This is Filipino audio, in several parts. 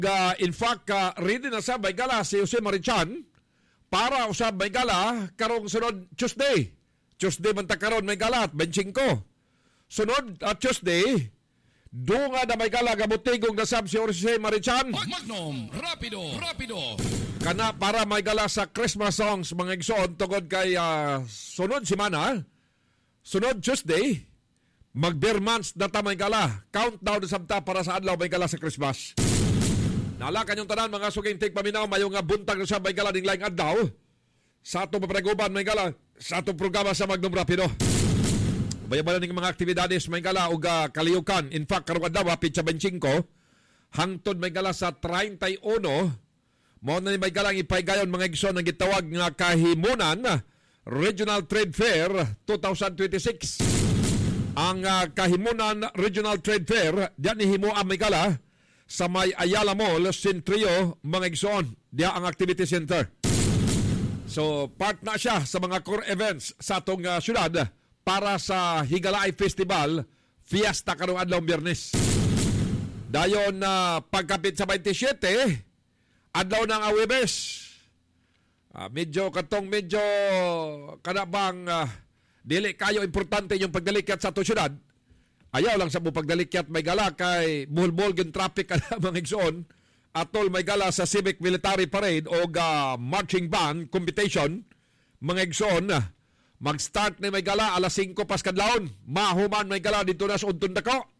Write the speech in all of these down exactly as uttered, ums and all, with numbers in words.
Uh, in fact, uh, ready na sa Baygala si Jose Marichan para usab Baygala karong sunod Tuesday. Tuesday man ta karon Baygala at twenty-five. Sunod uh, Tuesday, dunga na Baygala gabutigong nasab si Jose Marichan. Magnum, rapido, rapido. Kana para Baygala sa Christmas songs mga igsoon tungod kay uh, sunod semana, sunod Tuesday, mag-Bermans na ta Baygala. Countdown na sabta para sa adlaw Baygala sa Christmas. Nala kanyong tanan mga suging tig paminaw mayo nga buntag sa Baygala ning laing adlaw sa ato papreguban Baygala sa ato programa sa Magnum Rapido. Bayaban ning mga aktibidades Baygala ug uh, kaliyukan. In fact karong adlaw pitsa twenty-five hangtod Baygala sa thirty-one mao na ni Baygala ang ipaygayon mga igsoon ang gitawag nga Kahimunan Regional Trade Fair twenty twenty-six. Ang uh, Kahimunan Regional Trade Fair diyan ni himuan Baygala sa may Ayala Mall, Sentrio, mga igsoon. Diya ang activity center. So, part na siya sa mga core events sa atong uh, syudad para sa Higalaay Festival, Fiesta karong adlaw Biyernes. Dayon na uh, pagkapit sa twenty-seven, adlaw ng Huwebes. Uh, medyo katong medyo kanabang uh, dili kayo importante yung pagdalikat sa atong syudad. Ayaw lang sa mo pagdalikyat may gala kay buhol-buhol gen traffic ka mga igsoon. Atol may gala sa Civic Military Parade o uh, marching band competition. Mga igsoon, mag-start na may gala alas singko pas kadlawon. Mahuman may gala dito na sa untun dako.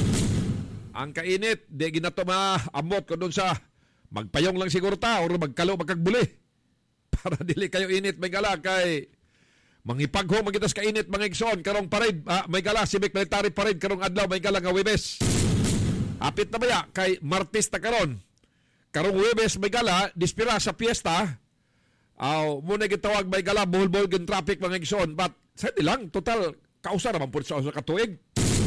Ang kainit, di ginato maamot ko doon sa magpayong lang siguro ta o magkalo magkagbuli. Para dili kayo init may gala kay mangipagho magitas ka init mga igsoon karong parade ah, may gala Civic Military Parade karong adlaw may gala nga Huwebes. Apit na baya kay Martes ta karon. Karong Huwebes may gala dispira sa piyesta. Aw uh, muna gitawag may gala buhol-buhol gen traffic mga igsoon but sa lang total kausa naman pud sa katuig.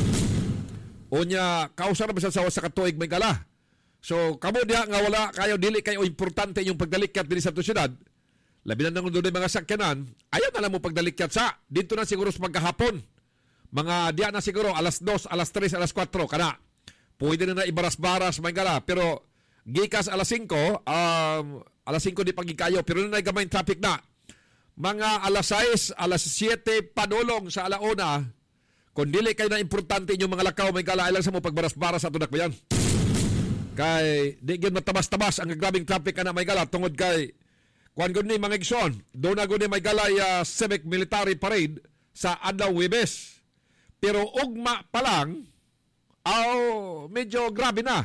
Unya kausa naman sa sa katuig may gala. So kamo diha nga wala kayo dili kayo importante yung pagdalikat dinhi sa syudad. Labi na nang doon mga sakyanan, ayaw na lang mo pagdalikyat sa. Dito na siguro sa magkahapon. Mga diya na siguro, alas dos, alas tres, alas kwatro, kana. Pwede na na ibaras-baras, may gala. Pero, gikas alas singko, um, alas singko di pagikayo, pero na gamay traffic na. Mga alas sais, alas siete, padulong sa alauna, kung dili kayo na importante inyong mga lakaw, may gala, ilang sa mo pagbaras-baras sa tunak ba yan. Kay, di yun matabas-tabas ang grabing traffic ka na may gala, tungod kay, kuan gud ni mga igsoon, doon na gud ni may galay uh, Civic Military Parade sa adlaw Huwebes. Pero ugma pa lang, aw medyo grabe na.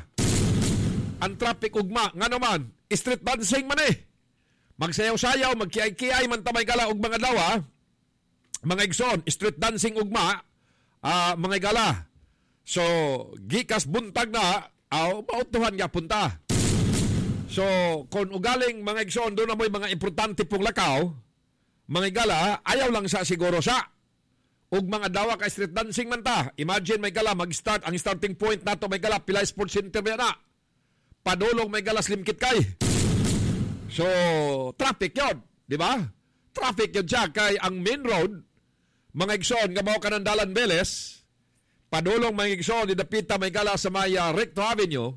Ang traffic ugma, nga naman, street dancing man eh. Magsayaw-sayaw, magkiyay-kiyay man ta may gala ug mga adlaw ah. Mga igsoon, street dancing ugma, uh, mga gala. So, gikas buntag na, aw mautuhan nga punta. So, kung ugaling mga igsoon doon na mo'y mga importante pong lakaw, mga gala, ayaw lang sa siguro sa. Ug mga dawa ka street dancing man ta. Imagine may gala, mag-start, ang starting point nato may gala, Pilay Sports Center ba na. Padulong may gala, Slim Kit Kay. So, traffic yun, di ba? Traffic yun siya, kay ang main road, mga igsoon, nga mga kanandalan Beles, padulong mga igsoon, didapita may gala sa may uh, Recto Avenue,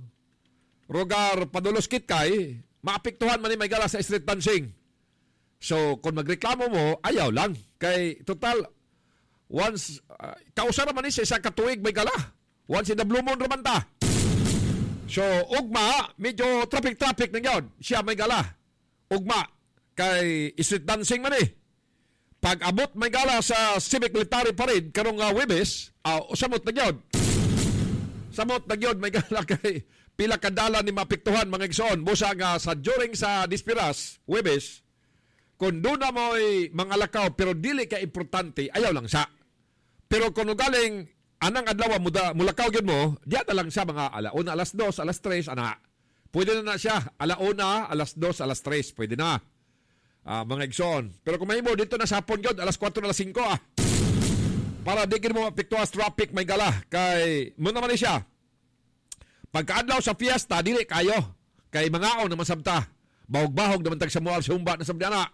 Rogar Padulos Kitkay, maapektuhan man ni may gala sa street dancing. So, kung magreklamo mo, ayaw lang. Kay, total, once, uh, kausa naman ni sa isang katuig may gala. Once in the blue moon naman ta. So, ugma, medyo traffic-traffic na yun. Siya may gala. Ugma, kay street dancing man eh. Pag abot may gala sa Civic Military Parade, karong uh, Huwebes, uh, samot na yun. Samot na yun, may gala kay pila kadala ni mapiktuhan mga igsoon busa nga sa during sa Dispiras Huwebes kung doon na mo'y mga lakaw pero dili ka importante ayaw lang sa pero kung galing anang adlaw muda mulakaw gyud mo diya na lang sa mga alauna alas dos alas tres ana pwede na na siya alauna alas dos alas tres pwede na uh, mga igsoon pero kung mahimo dito na sa hapon gyud alas kwatro alas singko ah para di gid mo mapiktuhan traffic may gala kay mo naman ni siya. Pagkaadlaw sa fiesta, dili kayo. Kay mangaon naman sabta. Bahog-bahog naman tag sa mual sumba na sabda na.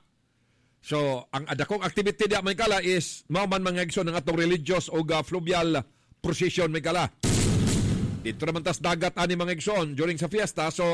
So, ang adakong activity diya may kala is mauman mga igsoon ng atong religious o uh, fluvial procession may kala. Dito naman tas dagat ani mga igsoon during sa fiesta. So,